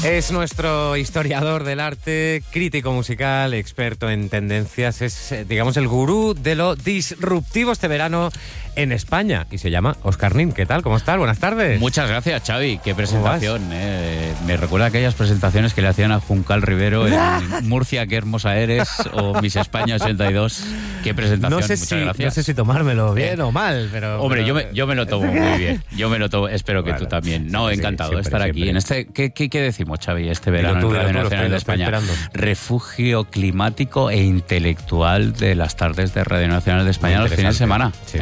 Es nuestro historiador del arte, crítico musical, experto en tendencias. Es, digamos, el gurú de lo disruptivo este verano en España. Y se llama Óscar Nin. ¿Qué tal? ¿Cómo estás? Buenas tardes. Muchas gracias, Xavi. Qué presentación. Me recuerda aquellas presentaciones que le hacían a Juncal Rivero en Murcia, qué hermosa eres, o Miss España 82. Qué presentación. Muchas gracias. No sé si tomármelo bien o mal, pero... Hombre, yo me lo tomo muy bien. Yo me lo tomo, espero que tú también. No, encantado de estar aquí. En este, ¿qué decimos, Xavi, este verano en Radio Nacional de España? Refugio climático e intelectual de las tardes de Radio Nacional de España los fines de semana. Sí.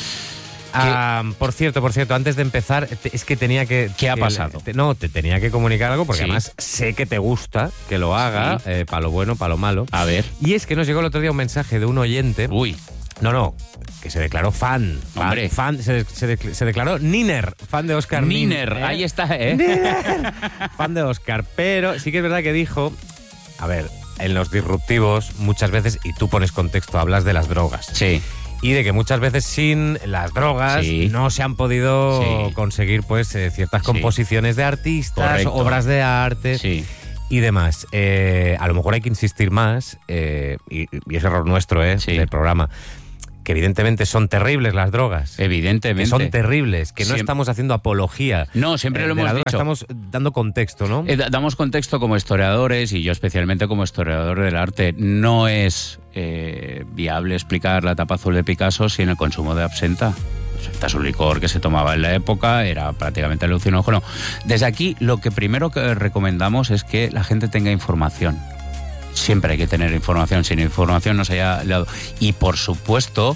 Por cierto, antes de empezar, es que tenía que... ¿Qué ha pasado? Te tenía que comunicar algo, porque además sé que te gusta que lo haga, para lo bueno, para lo malo. A ver. Y es que nos llegó el otro día un mensaje de un oyente... Uy. No, que se declaró fan. Hombre. Se declaró Niner, fan de Óscar Nin. Niner, ahí está, Niner, fan de Óscar. Pero sí que es verdad que dijo... A ver, en los disruptivos muchas veces, y tú pones contexto, hablas de las drogas. Sí. Y de que muchas veces sin las drogas no se han podido conseguir pues ciertas composiciones de artistas, obras de arte y demás. A lo mejor hay que insistir más, y es error nuestro del programa, que evidentemente son terribles las drogas. Evidentemente. Que son terribles, que no estamos haciendo apología. No, siempre lo hemos dicho. Estamos dando contexto, ¿no? Damos contexto como historiadores, y yo especialmente como historiador del arte. No es viable explicar la tapa azul de Picasso sin el consumo de absenta. Absenta es un licor que se tomaba en la época, era prácticamente alucinógeno. Desde aquí, lo que primero que recomendamos es que la gente tenga información. Siempre hay que tener información. Sin información no se haya dado. Y por supuesto,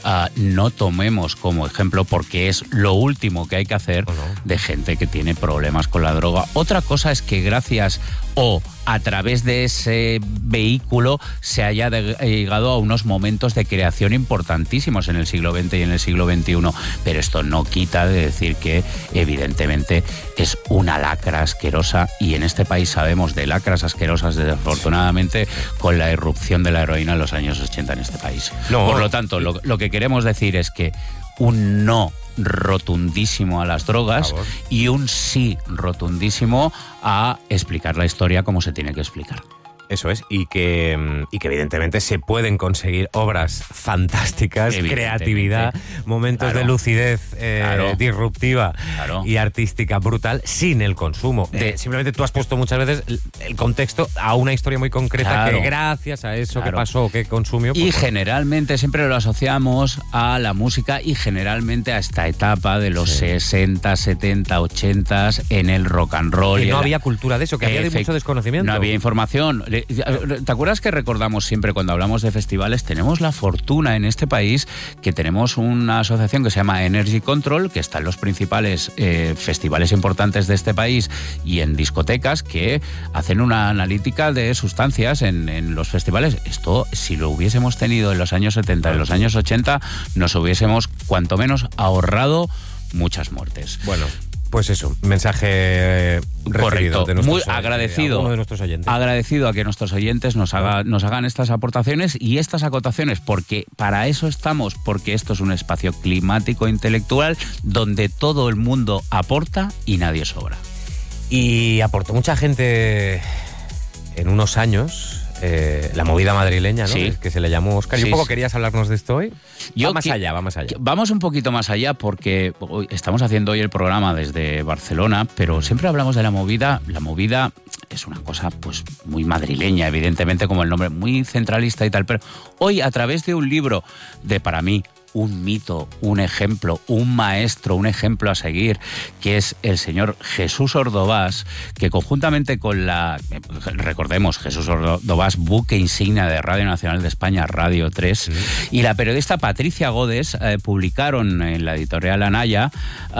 no tomemos como ejemplo, porque es lo último que hay que hacer, de gente que tiene problemas con la droga. Otra cosa es que gracias o a través de ese vehículo se haya llegado a unos momentos de creación importantísimos en el siglo XX y en el siglo XXI. Pero esto no quita de decir que evidentemente es una lacra asquerosa, y en este país sabemos de lacras asquerosas, desafortunadamente, con la irrupción de la heroína en los años 80 en este país. Por lo tanto, lo que queremos decir es que un no rotundísimo a las drogas y un sí rotundísimo a explicar la historia como se tiene que explicar. Eso es, y que evidentemente se pueden conseguir obras fantásticas, creatividad, momentos de lucidez disruptiva y artística brutal sin el consumo. Simplemente tú has puesto muchas veces el contexto a una historia muy concreta que gracias a eso que pasó, que consumió... Y generalmente siempre lo asociamos a la música, y generalmente a esta etapa de los 60, 70, 80 en el rock and roll. Y no había cultura de eso, que había de mucho desconocimiento. No había información. ¿Te acuerdas que recordamos siempre cuando hablamos de festivales? Tenemos la fortuna en este país que tenemos una asociación que se llama Energy Control, que está en los principales festivales importantes de este país y en discotecas, que hacen una analítica de sustancias en los festivales. Esto, si lo hubiésemos tenido en los años 70, en los años 80, nos hubiésemos cuanto menos ahorrado muchas muertes. Bueno, pues eso, mensaje correcto, de muy agradecido, uno de nuestros oyentes. Agradecido a que nuestros oyentes nos hagan estas aportaciones y estas acotaciones, porque para eso estamos, porque esto es un espacio climático intelectual donde todo el mundo aporta y nadie sobra. Y aportó mucha gente en unos años. La movida madrileña, ¿no? Es que se le llamó Óscar. ¿Y un poco querías hablarnos de esto hoy? Va más allá. Vamos un poquito más allá, porque estamos haciendo hoy el programa desde Barcelona, pero siempre hablamos de la movida. La movida es una cosa pues muy madrileña, evidentemente, como el nombre, muy centralista y tal, pero hoy, a través de un libro de, para mí, un mito, un ejemplo, un maestro, un ejemplo a seguir, que es el señor Jesús Ordovás, que conjuntamente con recordemos, Jesús Ordovás, buque insignia de Radio Nacional de España, Radio 3, y la periodista Patricia Godes publicaron en la editorial Anaya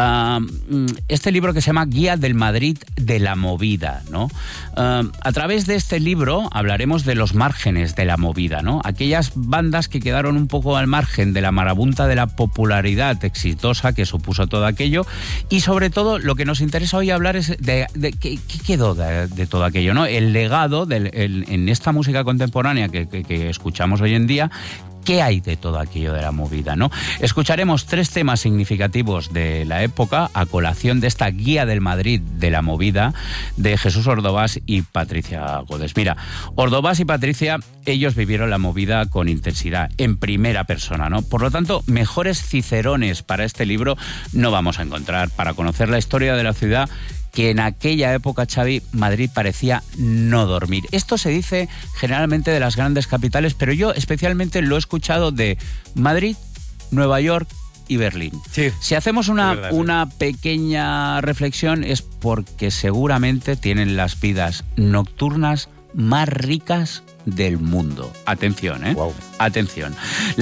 este libro que se llama Guía del Madrid de la Movida, ¿no? A través de este libro hablaremos de los márgenes de la movida, ¿no? Aquellas bandas que quedaron un poco al margen de la marabunta de la popularidad exitosa que supuso todo aquello, y sobre todo lo que nos interesa hoy hablar es de qué quedó de todo aquello, ¿no? El legado en esta música contemporánea que escuchamos hoy en día, ¿Qué hay de todo aquello de la movida, no? Escucharemos 3 temas significativos de la época a colación de esta guía del Madrid de la movida de Jesús Ordovás y Patricia Godes. Mira, Ordovás y Patricia, ellos vivieron la movida con intensidad, en primera persona, ¿no? Por lo tanto, mejores cicerones para este libro no vamos a encontrar para conocer la historia de la ciudad que en aquella época, Xavi, Madrid parecía no dormir. Esto se dice generalmente de las grandes capitales, pero yo especialmente lo he escuchado de Madrid, Nueva York y Berlín. Sí, si hacemos una pequeña reflexión es porque seguramente tienen las vidas nocturnas más ricas del mundo. Atención, ¿eh? Wow. Atención.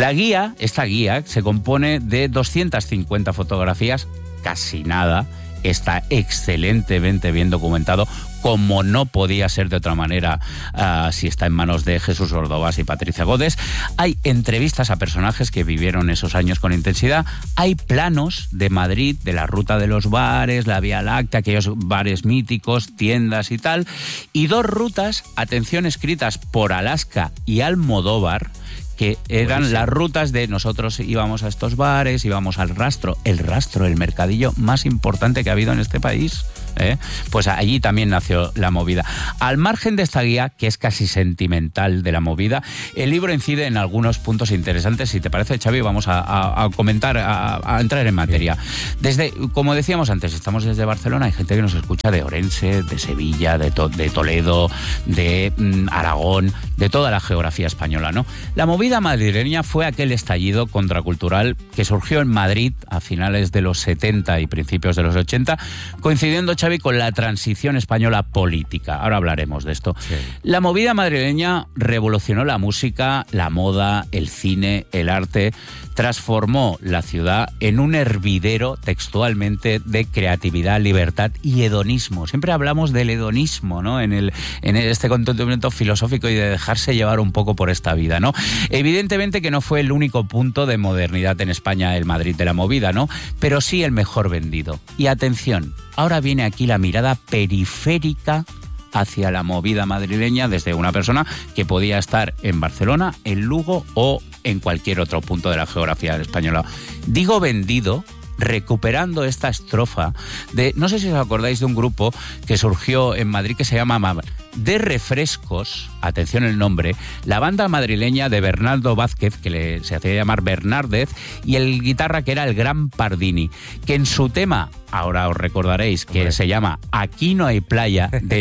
Esta guía, se compone de 250 fotografías, casi nada. Está excelentemente bien documentado, como no podía ser de otra manera si está en manos de Jesús Ordovás y Patricia Godes. Hay entrevistas a personajes que vivieron esos años con intensidad. Hay planos de Madrid, de la ruta de los bares, la Vía Láctea, aquellos bares míticos, tiendas y tal. Y 2 rutas, atención, escritas por Alaska y Almodóvar, que eran las rutas de nosotros íbamos a estos bares, íbamos al Rastro, el mercadillo más importante que ha habido en este país. Pues allí también nació la movida. Al margen de esta guía, que es casi sentimental de la movida, el libro incide en algunos puntos interesantes. Si te parece, Xavi, vamos a comentar, a entrar en materia. Como decíamos antes, estamos desde Barcelona, hay gente que nos escucha de Orense, de Sevilla, de Toledo, de Aragón, de toda la geografía española, ¿no? La movida madrileña fue aquel estallido contracultural que surgió en Madrid a finales de los 70 y principios de los 80, coincidiendo, Xavi, con la transición española política. Ahora hablaremos de esto. Sí. La movida madrileña revolucionó la música, la moda, el cine, el arte, transformó la ciudad en un hervidero, textualmente, de creatividad, libertad y hedonismo. Siempre hablamos del hedonismo, ¿no? En este contentamiento filosófico y de dejarse llevar un poco por esta vida, ¿no? Evidentemente que no fue el único punto de modernidad en España el Madrid de la movida, ¿no? Pero sí el mejor vendido. Y atención, ahora viene aquí la mirada periférica hacia la movida madrileña desde una persona que podía estar en Barcelona, en Lugo o en cualquier otro punto de la geografía española. Digo vendido, recuperando esta estrofa de, no sé si os acordáis de un grupo que surgió en Madrid que se llama De Refrescos, atención el nombre, la banda madrileña de Bernardo Vázquez, que se hacía llamar Bernardez, y el guitarra que era el Gran Pardini, que en su tema, ahora os recordaréis, que se llama Aquí no hay playa, de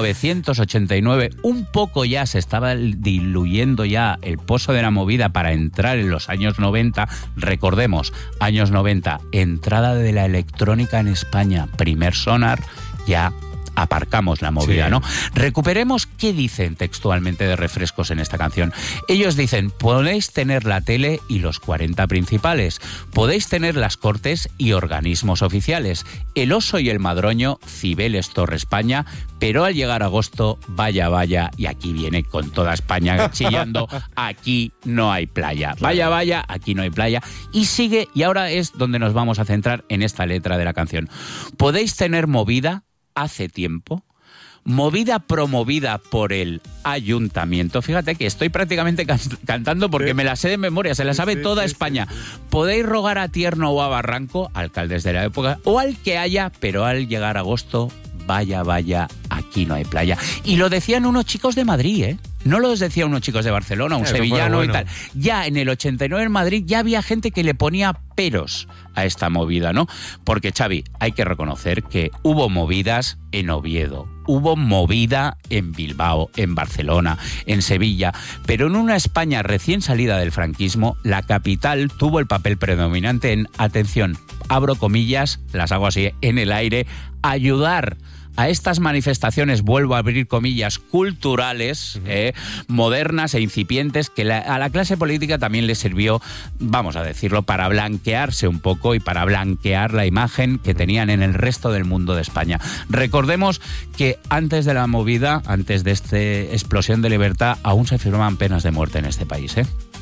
1989, un poco ya se estaba diluyendo ya el pozo de la movida para entrar en los años 90, recordemos, años 90, entrada de la electrónica en España, primer sonar, ya aparcamos la movida, sí, ¿no? Recuperemos qué dicen textualmente de Refrescos en esta canción. Ellos dicen, podéis tener la tele y los 40 principales, podéis tener las cortes y organismos oficiales, el Oso y el Madroño, Cibeles, Torre España, pero al llegar agosto, vaya, y aquí viene con toda España chillando, aquí no hay playa. Vaya, aquí no hay playa. Y sigue, y ahora es donde nos vamos a centrar en esta letra de la canción. Podéis tener movida hace tiempo, movida promovida por el ayuntamiento. Fíjate que estoy prácticamente cantando porque me la sé de memoria, se la sabe toda España. Podéis rogar a Tierno o a Barranco, alcaldes de la época, o al que haya, pero al llegar agosto, vaya, aquí no hay playa. Y lo decían unos chicos de Madrid, ¿eh? No lo decían unos chicos de Barcelona, un sevillano y tal. Ya en el 89 en Madrid ya había gente que le ponía peros a esta movida, ¿no? Porque, Xavi, hay que reconocer que hubo movidas en Oviedo, hubo movida en Bilbao, en Barcelona, en Sevilla, pero en una España recién salida del franquismo, la capital tuvo el papel predominante en, atención, abro comillas, las hago así en el aire, ayudar a estas manifestaciones, vuelvo a abrir comillas, culturales, modernas e incipientes, que a la clase política también le sirvió, vamos a decirlo, para blanquearse un poco y para blanquear la imagen que tenían en el resto del mundo de España. Recordemos que antes de la movida, antes de esta explosión de libertad, aún se firmaban penas de muerte en este país, ¿eh?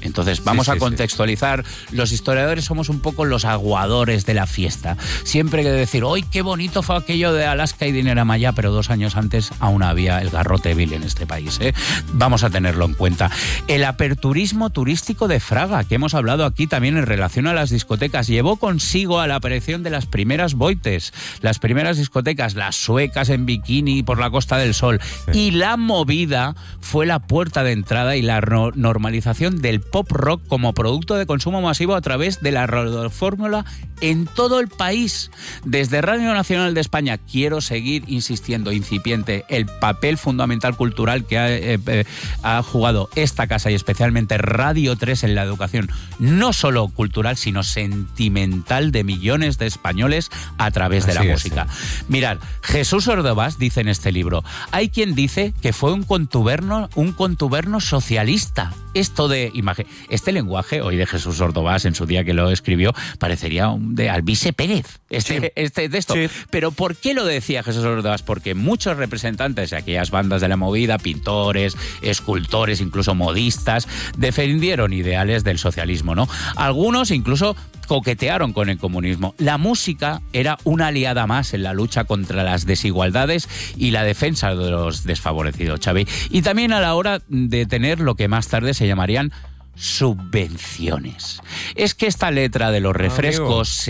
Entonces vamos a contextualizar. Los historiadores somos un poco los aguadores de la fiesta. Siempre hay que decir, ¡ay, qué bonito fue aquello de Alaska y Dineramayá! Pero 2 años antes aún había el garrote vil en este país, ¿eh? Vamos a tenerlo en cuenta. El aperturismo turístico de Fraga, que hemos hablado aquí también en relación a las discotecas, llevó consigo a la aparición de las primeras boites, las primeras discotecas, las suecas en bikini por la Costa del Sol. Y la movida fue la puerta de entrada y la normalización del pop rock como producto de consumo masivo a través de la radiofórmula en todo el país. Desde Radio Nacional de España quiero seguir insistiendo, incipiente, el papel fundamental cultural que ha jugado esta casa y especialmente Radio 3 en la educación, no solo cultural, sino sentimental de millones de españoles a través de la música. Mirad, Jesús Ordovás dice en este libro, hay quien dice que fue un contuberno socialista. Esto de imagen, este lenguaje hoy de Jesús Ordovás en su día que lo escribió parecería de Alvise Pérez, este texto. Sí. Pero ¿por qué lo decía Jesús Ordovás? Porque muchos representantes de aquellas bandas de la movida, pintores, escultores, incluso modistas, defendieron ideales del socialismo, ¿no? Algunos incluso coquetearon con el comunismo. La música era una aliada más en la lucha contra las desigualdades y la defensa de los desfavorecidos, Xavi. Y también a la hora de tener lo que más tarde se llamarían subvenciones. Es que esta letra de los refrescos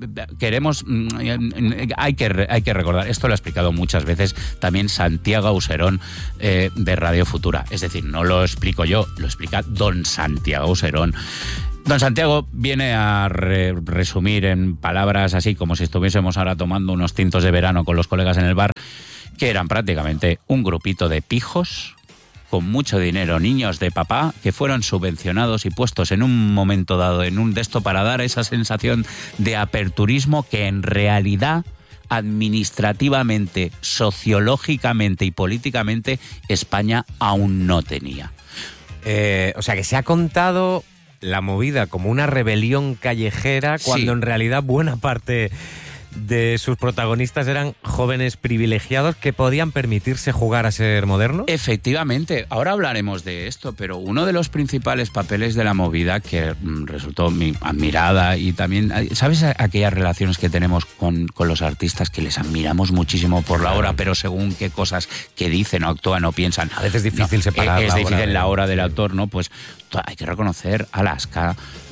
hay que recordar, esto lo ha explicado muchas veces también Santiago Auserón de Radio Futura. Es decir, no lo explico yo, lo explica don Santiago Auserón. Don Santiago viene a resumir en palabras así como si estuviésemos ahora tomando unos tintos de verano con los colegas en el bar, que eran prácticamente un grupito de pijos con mucho dinero, niños de papá, que fueron subvencionados y puestos en un momento dado en un de esto para dar esa sensación de aperturismo que en realidad administrativamente, sociológicamente y políticamente España aún no tenía. O sea que se ha contado la movida como una rebelión callejera cuando en realidad buena parte de sus protagonistas eran jóvenes privilegiados que podían permitirse jugar a ser modernos. Efectivamente, ahora hablaremos de esto, pero uno de los principales papeles de la movida que resultó admirada y también, ¿sabes aquellas relaciones que tenemos con los artistas que les admiramos muchísimo por la hora, pero según qué cosas que dicen o actúan o piensan? A veces es difícil separar es difícil la hora del autor, ¿no? Pues hay que reconocer, Alaska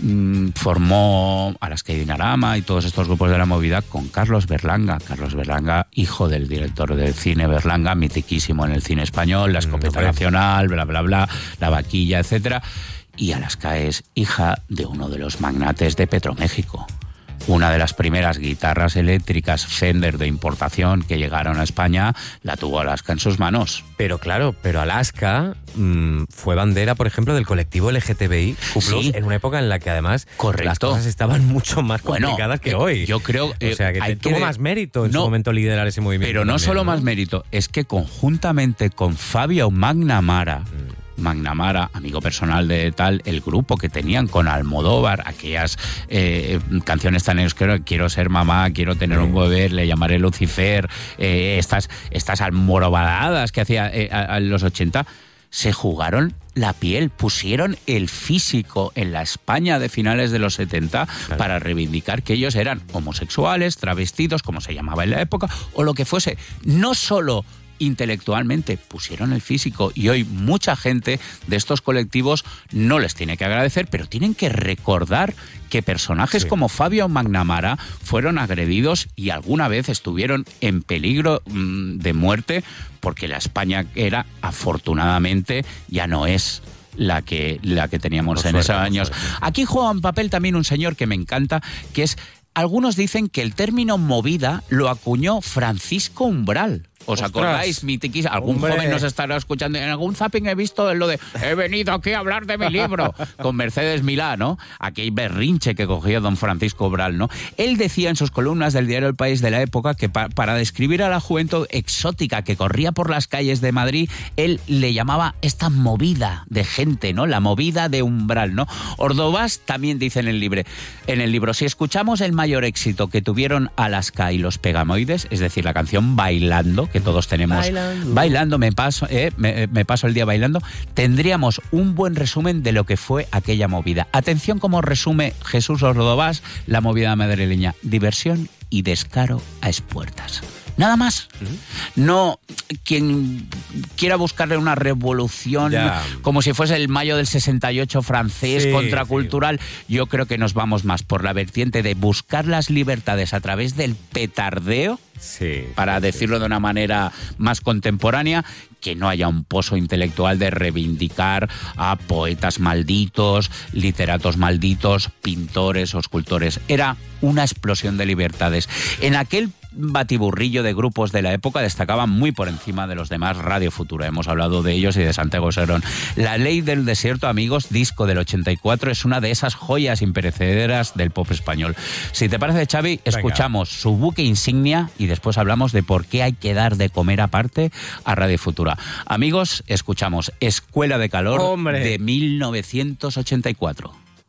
formó Alaska y Dinarama y todos estos grupos de la movida con Carlos Berlanga, hijo del director del cine Berlanga, mitiquísimo en el cine español, La Escopeta Nacional, bla, bla, bla, La Vaquilla, etcétera. Y Alaska es hija de uno de los magnates de Petroméxico. Una de las primeras guitarras eléctricas Fender de importación que llegaron a España la tuvo Alaska en sus manos. Pero claro, Alaska fue bandera, por ejemplo, del colectivo LGTBI+, en una época en la que además las cosas estaban mucho más complicadas que hoy. Yo creo o sea, que tuvo más mérito en su momento liderar ese movimiento. Pero no también, solo más mérito, es que conjuntamente con Fabio Magnamara, amigo personal de tal, el grupo que tenían con Almodóvar, aquellas canciones tan que quiero ser mamá, quiero tener un bebé, le llamaré Lucifer, estas almorobadas que hacía en los 80, se jugaron la piel, pusieron el físico en la España de finales de los 70 para reivindicar que ellos eran homosexuales, travestidos, como se llamaba en la época, o lo que fuese. No solo intelectualmente, pusieron el físico, y hoy mucha gente de estos colectivos no les tiene que agradecer, pero tienen que recordar que personajes como Fabio Magnamara fueron agredidos y alguna vez estuvieron en peligro de muerte, porque la España que era, afortunadamente, ya no es la que teníamos en esos años. Aquí juega un papel también un señor que me encanta, que es, algunos dicen que el término movida lo acuñó Francisco Umbral. ¿Os acordáis? Algún joven nos estará escuchando. En algún zapping he visto lo de he venido aquí a hablar de mi libro con Mercedes Milá, ¿no? Aquel berrinche que cogió don Francisco Umbral, ¿no? Él decía en sus columnas del diario El País de la época que para describir a la juventud exótica que corría por las calles de Madrid, él le llamaba esta movida de gente, ¿no? La movida de Umbral, ¿no? Ordovás también dice en el libro, si escuchamos el mayor éxito que tuvieron Alaska y los Pegamoides, es decir, la canción Bailando, que todos tenemos. Bailando me paso el día bailando. Tendríamos un buen resumen de lo que fue aquella movida. Atención cómo resume Jesús Ordovás la movida madrileña. Diversión y descaro a expuertas. Nada más. No, quien quiera buscarle una revolución como si fuese el mayo del 68 francés, contracultural, yo creo que nos vamos más por la vertiente de buscar las libertades a través del petardeo, para decirlo de una manera más contemporánea, que no haya un pozo intelectual de reivindicar a poetas malditos, literatos malditos, pintores o escultores. Era una explosión de libertades. En aquel batiburrillo de grupos de la época destacaban muy por encima de los demás Radio Futura. Hemos hablado de ellos y de Santiago Serón. La Ley del Desierto, amigos, disco del 84, es una de esas joyas imperecederas del pop español. Si te parece, Xavi, escuchamos su buque insignia y después hablamos de por qué hay que dar de comer aparte a Radio Futura. Amigos, escuchamos Escuela de Calor de 1984.